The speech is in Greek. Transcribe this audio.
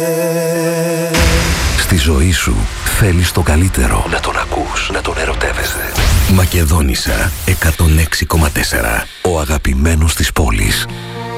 Στη ζωή σου θέλεις το καλύτερο. Να τον ακούς, να τον ερωτεύεσαι. Μακεδόνισσα 106,4. Ο αγαπημένος της πόλης.